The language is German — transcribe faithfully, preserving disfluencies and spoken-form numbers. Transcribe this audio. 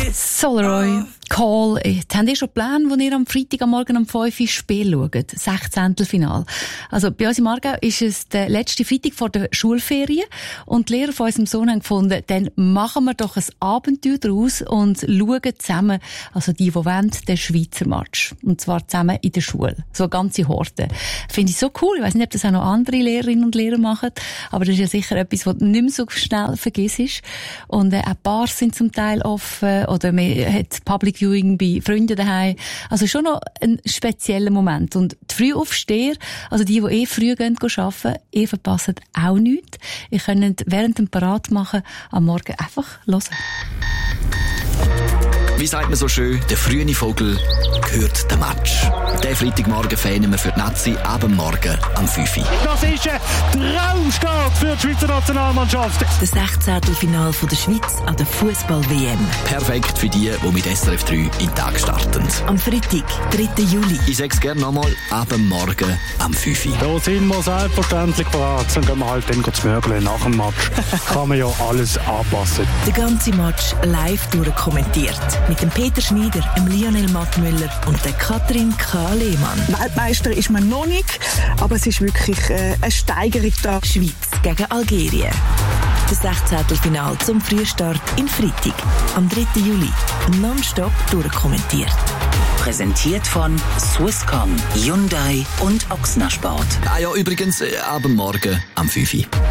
Solaroy, Call. Habt ihr schon Pläne, wo ihr am Freitag am Morgen um fünf Uhr Spiel schaut? Sechzehntelfinale. Also bei uns im Aargau ist es der letzte Freitag vor der Schulferien und die Lehrer von unserem Sohn haben gefunden, dann machen wir doch ein Abenteuer daraus und schauen zusammen, also die, die wollen, den Schweizer Match. Und zwar zusammen in der Schule. So eine ganze Horde. Finde ich so cool. Ich weiss nicht, ob das auch noch andere Lehrerinnen und Lehrer machen, aber das ist ja sicher etwas, was nicht mehr so schnell vergisst. Und äh, auch Bars sind zum Teil offen oder man hat Public Viewing bei Freunden daheim. Also schon noch ein spezieller Moment. Und die Frühaufsteher, also die, die eh früh gehen arbeiten, ihr verpasst auch nichts. Ihr könnt während dem Parat machen am Morgen einfach hören. Wie sagt man so schön, der frühe Vogel gehört der Match. Den Freitagmorgen fähnen wir für die Nazi ab dem Morgen am fünf Uhr. Das ist ein Traumstart für die Schweizer Nationalmannschaft. Das Sechzehntelfinale der Schweiz an der Fußball-W M. Perfekt für die, die mit S R F drei in den Tag starten. Am Freitag, dritten Juli. Ich sage es gerne nochmal, ab dem Morgen am fünf Uhr. Da sind wir selbstverständlich bereit. Dann gehen wir halt dann zu Möbeln nach dem Match. Kann man ja alles anpassen. Der ganze Match live durchkommentiert. Mit dem Peter Schneider, dem Lionel Mattmüller und der Katrin K. Lehmann. Weltmeister ist man noch nicht, aber es ist wirklich äh, eine Steigerung da. Schweiz gegen Algerien. Das Sechzehntelfinale zum Frühstart in Freitag, am dritten Juli. Nonstop durchkommentiert. Präsentiert von Swisscom, Hyundai und Ochsner Sport. Ah ja, übrigens, äh, ab dem Morgen am fünf Uhr.